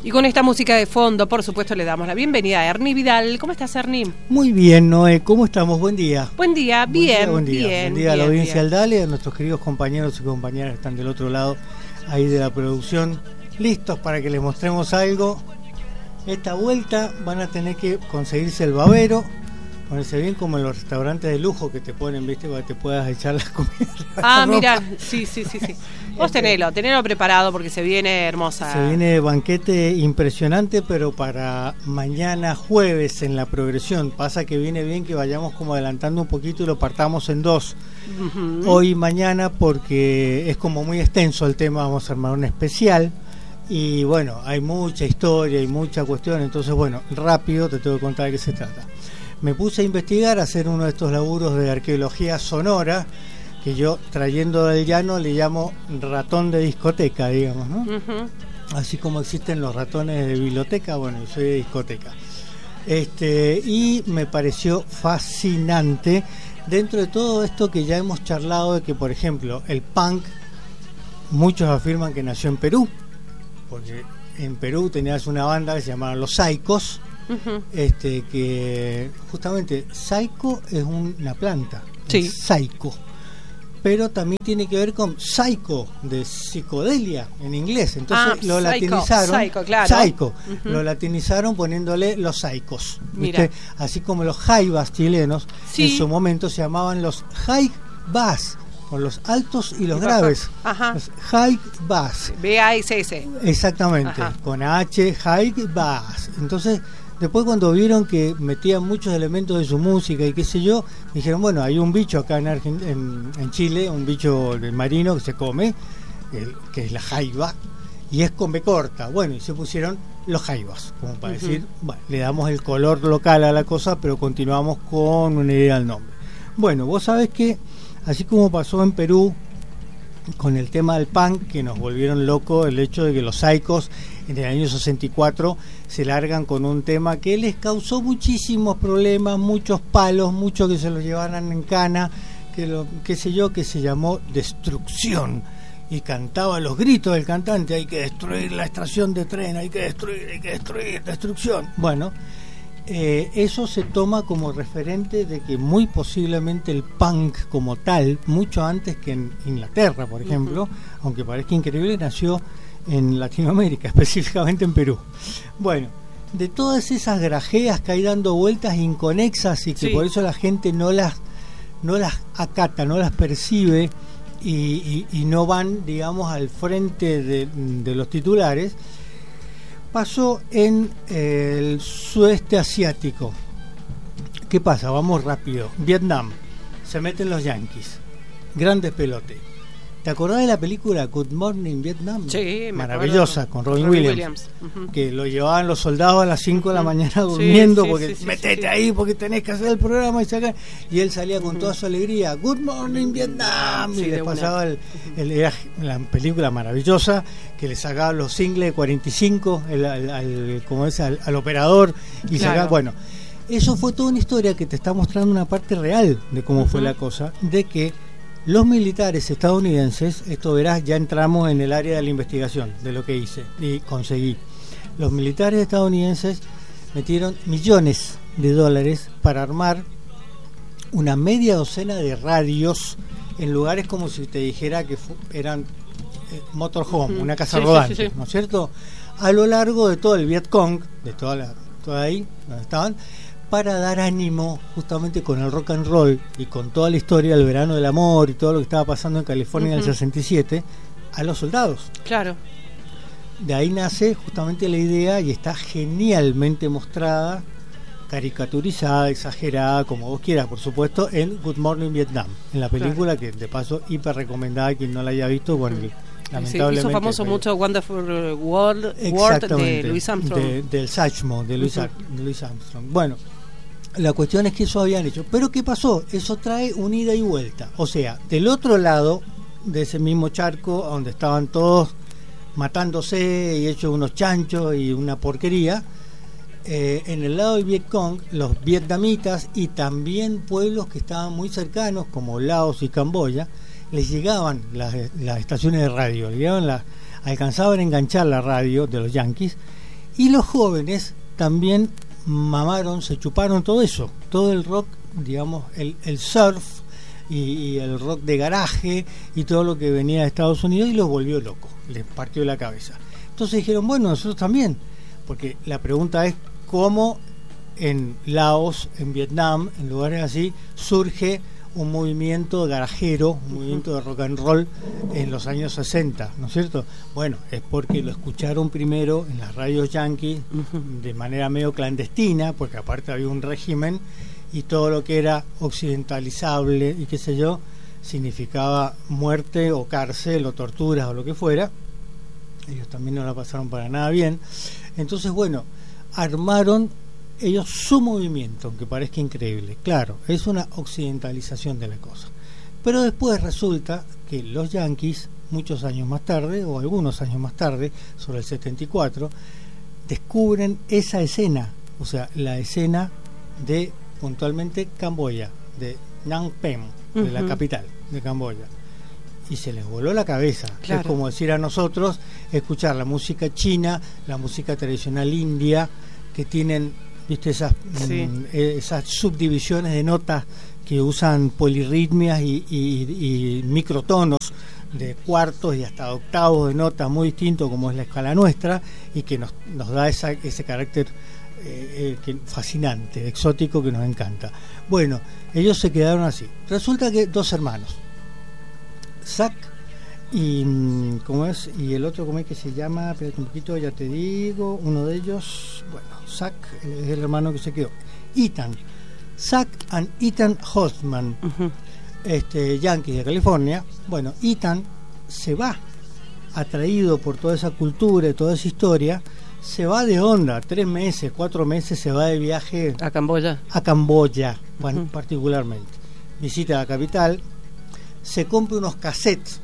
Y con esta música de fondo, por supuesto, le damos la bienvenida a Ernie Vidal. ¿Cómo estás, Ernie? Muy bien, Noé. ¿Cómo estamos? Buen día. Buen día, bien. Buen día a la audiencia del DALE, a nuestros queridos compañeros y compañeras que están del otro lado ahí de la producción, listos para que les mostremos algo. Esta vuelta van a tener que conseguirse el babero, ponerse bien como en los restaurantes de lujo que te ponen, ¿viste? Para que te puedas echar las comidas. Ah, mira, sí. Vos tenelo preparado porque se viene hermosa. Se viene banquete impresionante, pero para mañana jueves en la progresión. Pasa que viene bien que vayamos como adelantando un poquito y lo partamos en dos. Hoy y mañana, porque es como muy extenso el tema, vamos a armar un especial. Y bueno, hay mucha historia y mucha cuestión, entonces bueno, rápido te tengo que contar de qué se trata. Me puse a investigar, a hacer uno de estos laburos de arqueología sonora, que yo, trayendo del llano, le llamo ratón de discoteca, digamos, ¿no? Así como existen los ratones de biblioteca, bueno, yo soy de discoteca. Y me pareció fascinante, dentro de todo esto que ya hemos charlado, de que, por ejemplo, el punk, muchos afirman que nació en Perú, porque en Perú tenías una banda que se llamaba Los Saicos, que justamente Saico es una planta, sí. Saico, pero también tiene que ver con psycho, de psicodelia en inglés, entonces lo latinizaron, psycho, lo latinizaron poniéndole Los Saicos, ¿viste? Así como los jaivas chilenos, sí. En su momento se llamaban los jaivas, con los altos y los graves. Ajá. Los high bass. B-A-S-S. Exactamente. Ajá. Con H, high bass. Entonces, después cuando vieron que metían muchos elementos de su música y qué sé yo, dijeron, bueno, hay un bicho acá en Chile, un bicho marino que se come, que es la jaiba, y es con B corta. Bueno, y se pusieron los jaivas, como para decir, bueno, le damos el color local a la cosa, pero continuamos con una idea del nombre. Bueno, vos sabés que así como pasó en Perú con el tema del punk, que nos volvieron locos el hecho de que los Saicos en el año 64 se largan con un tema que les causó muchísimos problemas, muchos palos, muchos que se los llevaran en cana, que se llamó Destrucción, y cantaba a los gritos del cantante: hay que destruir la estación de tren, hay que destruir, destrucción. Bueno, eso se toma como referente de que muy posiblemente el punk como tal, mucho antes que en Inglaterra, por ejemplo, aunque parezca increíble, nació en Latinoamérica, específicamente en Perú. Bueno, de todas esas grajeas que hay dando vueltas inconexas y que por eso la gente no las acata, no las percibe y no van, digamos, al frente de los titulares, pasó en el sudeste asiático. ¿Qué pasa? Vamos rápido. Vietnam, se meten los yanquis, grandes pelotes. ¿Te acordás de la película Good Morning Vietnam? Sí, maravillosa, con Robin Williams. Que lo llevaban los soldados a las 5 de la mañana durmiendo, porque metete ahí porque tenés que hacer el programa y él salía con toda su alegría, Good Morning Vietnam, y les pasaba era la película maravillosa, que le sacaba los singles de 45 al operador y sacaba, bueno, eso fue toda una historia que te está mostrando una parte real de cómo fue la cosa, de que los militares estadounidenses, esto verás, ya entramos en el área de la investigación de lo que hice y conseguí. Los militares estadounidenses metieron millones de dólares para armar una media docena de radios en lugares como si te dijera que eran motorhome, una casa rodante, ¿no es cierto? A lo largo de todo el Vietcong, de toda ahí donde estaban, para dar ánimo justamente con el rock and roll y con toda la historia del verano del amor y todo lo que estaba pasando en California en el 67 a los soldados. Claro. De ahí nace justamente la idea y está genialmente mostrada, caricaturizada, exagerada, como vos quieras, por supuesto, en Good Morning Vietnam, en la película, que de paso hiper recomendada a quien no la haya visto, bueno, lamentablemente hizo famoso mucho Wonderful World de Louis Armstrong, del Satchmo de Louis Armstrong. Bueno, la cuestión es que eso habían hecho, pero ¿qué pasó? Eso trae un ida y vuelta, o sea, del otro lado de ese mismo charco donde estaban todos matándose y hechos unos chanchos y una porquería, en el lado del Vietcong, los vietnamitas y también pueblos que estaban muy cercanos como Laos y Camboya, les llegaban las estaciones de radio, alcanzaban a enganchar la radio de los yanquis Y los jóvenes también mamaron, se chuparon todo eso, todo el rock, digamos, el surf y el rock de garaje y todo lo que venía de Estados Unidos, y los volvió locos, les partió la cabeza. Entonces dijeron, bueno, nosotros también, porque la pregunta es cómo en Laos, en Vietnam, en lugares así, surge un movimiento garajero, un movimiento de rock and roll en los años 60, ¿no es cierto? Bueno, es porque lo escucharon primero en las radios yanquis de manera medio clandestina, porque aparte había un régimen y todo lo que era occidentalizable y qué sé yo, significaba muerte o cárcel o torturas o lo que fuera. Ellos también no la pasaron para nada bien. Entonces, bueno, armaron ellos su movimiento, aunque parezca increíble. Claro, es una occidentalización de la cosa. Pero después resulta que los yanquis, muchos años más tarde, o algunos años más tarde, sobre el 74, descubren esa escena, o sea, la escena de, puntualmente, Camboya, de Phnom Penh, de la capital de Camboya. Y se les voló la cabeza. Claro. Es como decir a nosotros, escuchar la música china, la música tradicional india, que tienen, viste, esas subdivisiones de notas que usan polirritmias y microtonos de cuartos y hasta octavos de notas muy distintos, como es la escala nuestra, y que nos da ese carácter fascinante, exótico, que nos encanta. Bueno, ellos se quedaron así. Resulta que dos hermanos, Zack y ¿cómo es? Y el otro, ¿cómo es que se llama? Espérate un poquito, ya te digo. Uno de ellos, bueno, Zack es el hermano que se quedó. Ethan, Zack and Ethan Hostman, yanquis de California. Bueno, Ethan se va, atraído por toda esa cultura y toda esa historia, se va de onda, 3 meses, 4 meses, se va de viaje a Camboya. Bueno, particularmente. Visita la capital, se compra unos cassettes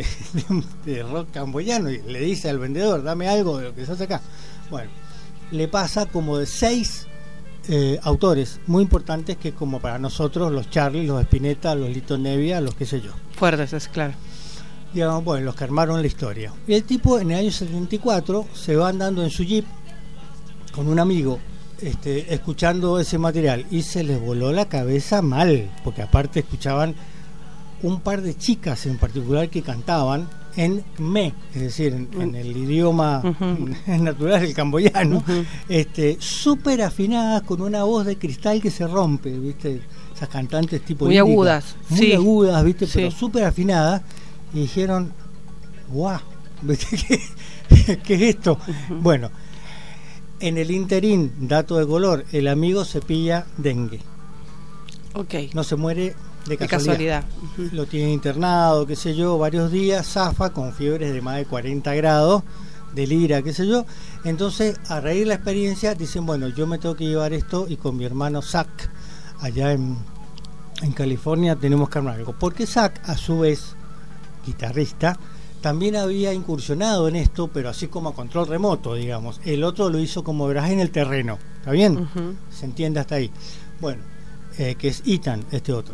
de rock camboyano y le dice al vendedor, dame algo de lo que se hace acá. Bueno, le pasa como de 6 autores muy importantes, que como para nosotros los Charlie, los Spinetta, los Lito Nevia, los qué sé yo. Fuertes, es claro. Digamos, bueno, los que armaron la historia. Y el tipo en el año 74 se va andando en su jeep con un amigo, escuchando ese material, y se les voló la cabeza mal, porque aparte escuchaban un par de chicas en particular que cantaban en Khmer, es decir, en el idioma natural, el camboyano, súper afinadas, con una voz de cristal que se rompe, ¿viste? Esas cantantes tipo muy líricas, agudas, muy agudas, ¿viste? Sí. Pero súper afinadas, y dijeron, guau, ¿viste? ¿Qué es esto? Bueno, en el interín, dato de color, el amigo se pilla dengue. Okay. No se muere de casualidad. Lo tienen internado, qué sé yo, varios días, zafa con fiebres de más de 40 grados, delira, qué sé yo. Entonces, a raíz de la experiencia, dicen, bueno, yo me tengo que llevar esto, y con mi hermano Zack, allá en California, tenemos que armar algo. Porque Zack, a su vez, guitarrista, también había incursionado en esto, pero así como a control remoto, digamos. El otro lo hizo como verás en el terreno, ¿está bien? Se entiende hasta ahí. Bueno, que es Ethan, este otro.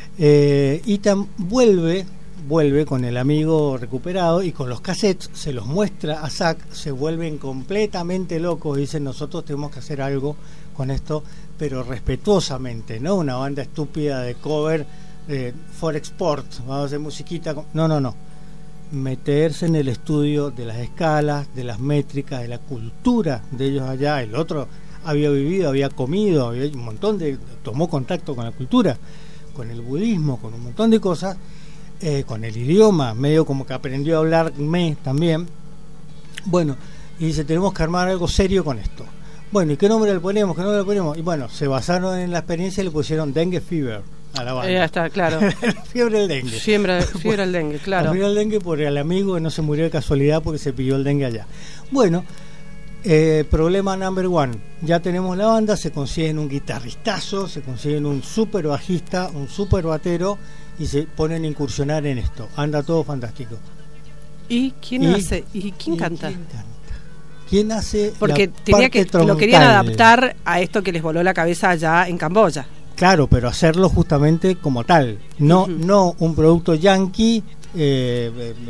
Ethan vuelve con el amigo recuperado, y con los cassettes se los muestra a Zack, se vuelven completamente locos y dicen, nosotros tenemos que hacer algo con esto, pero respetuosamente, no una banda estúpida de cover for export, vamos a hacer musiquita no, meterse en el estudio de las escalas, de las métricas, de la cultura de ellos allá. El otro había vivido, había comido, había un montón tomó contacto con la cultura, con el budismo, con un montón de cosas, con el idioma, medio como que aprendió a hablar también. Bueno, y dice, tenemos que armar algo serio con esto. Bueno, ¿y qué nombre le ponemos? Y bueno, se basaron en la experiencia y le pusieron Dengue Fever a la banda. Ya está, claro. Fiebre del dengue. Fiebre del dengue, claro. Fiebre del dengue por el amigo que no se murió de casualidad porque se pilló el dengue allá. Bueno, problema number one. Ya tenemos la banda, se consiguen un guitarristazo, se consiguen un super bajista, un super batero, y se ponen a incursionar en esto. Anda todo fantástico. ¿Y quién hace? ¿Y quién canta? ¿Quién hace? Porque lo querían adaptar a esto que les voló la cabeza allá en Camboya. Claro, pero hacerlo justamente como tal, no un producto yankee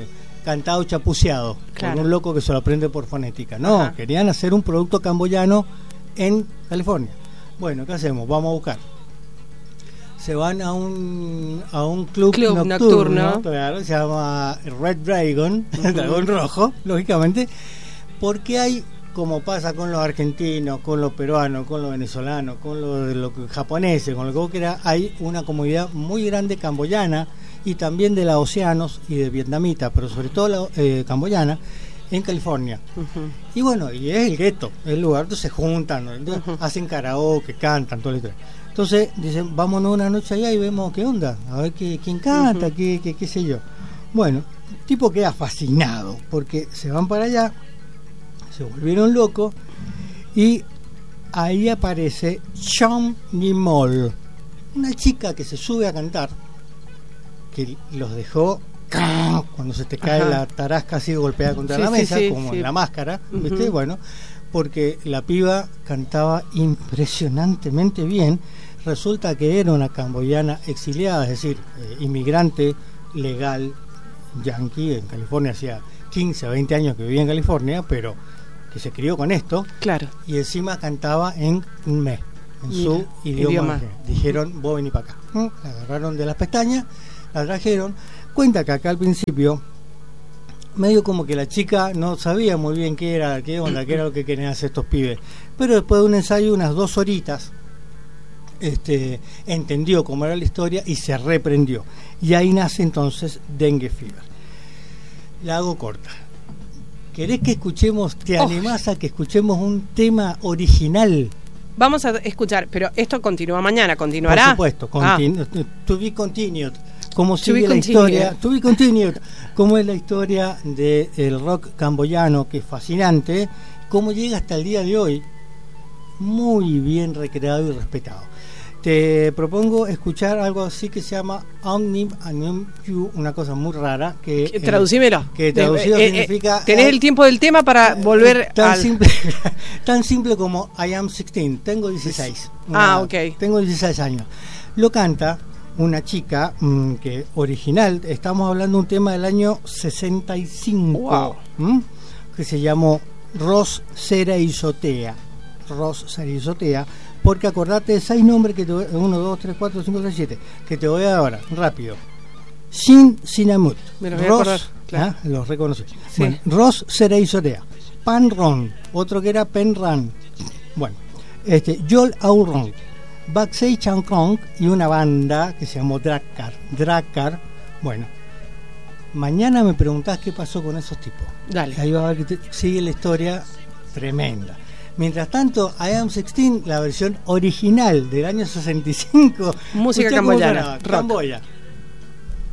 cantado chapuceado, Claro. con un loco que se lo aprende por fonética. No, Ajá. querían hacer un producto camboyano en California. Bueno, ¿qué hacemos? Vamos a buscar. Se van a un club nocturno. claro, se llama Red Dragon, el dragón rojo, lógicamente, porque hay, como pasa con los argentinos, con los peruanos, con los venezolanos, con los japoneses, con lo que vos quieras, hay una comunidad muy grande camboyana y también de laosianos y de vietnamitas, pero sobre todo camboyana, en California. Ujú. Y bueno, y es el gueto, es el lugar donde se juntan, ¿no? Entonces, hacen karaoke, cantan, todo el historia. Entonces dicen, vámonos una noche allá y vemos qué onda, a ver quién canta, qué sé yo. Bueno, el tipo queda fascinado, porque se van para allá, se volvieron locos, y ahí aparece Chom Nimol, una chica que se sube a cantar, que los dejó cuando se te cae Ajá. la tarasca así golpeada contra Sí, la sí, mesa, sí, como sí. en La Máscara, ¿viste? Ujú. Bueno, porque la piba cantaba impresionantemente bien. Resulta que era una camboyana exiliada, es decir, inmigrante legal, yanqui, en California, hacía 15 o 20 años que vivía en California, pero que se crió con esto, Claro. y encima cantaba en Khmer, en Mira, su idioma. idioma. Dijeron, vos vení para acá. La agarraron de las pestañas, la trajeron. Cuenta que acá al principio, medio como que la chica no sabía muy bien qué era lo que querían hacer estos pibes. Pero después de un ensayo, unas 2 horitas, entendió cómo era la historia y se reprendió. Y ahí nace entonces Dengue Fever. La hago corta. ¿Querés que escuchemos, te animás a que escuchemos un tema original? Vamos a escuchar, pero esto continúa mañana, ¿continuará? Por supuesto, to be continued. Cómo To sigue be la continued. historia, to be continued. Cómo es la historia del rock camboyano, que es fascinante, cómo llega hasta el día de hoy, muy bien recreado y respetado. Te propongo escuchar algo así que se llama Omnim Anum Yu, una cosa muy rara que Traducímelo. que traducido significa tenés el tiempo del tema para volver tan simple como I am 16, tengo 16. Ok. Tengo 16 años. Lo canta una chica que original, estamos hablando de un tema del año 65, Wow. que se llamó Ros Sera Isotea. Ros Sera Isotea, porque acordate de 6 nombres que te voy, 1, 2, 3, 4, 5, 6, 7, que te voy a dar ahora, rápido. Sin Sinamut. Me los voy a acordar, claro. Los reconocí. Sí. Bueno, Ros Sera Isotea. Pan Ron, otro que era Pen Ran. Bueno, Yol Aurong, Baksei Chankong y una banda que se llamó Drakkar. Bueno, mañana me preguntás qué pasó con esos tipos. Dale. Ahí va a ver que sigue la historia tremenda. Mientras tanto, I Am 16, la versión original del año 65. Música Escuchá cómo camboyana, sonaba, rock. Camboya.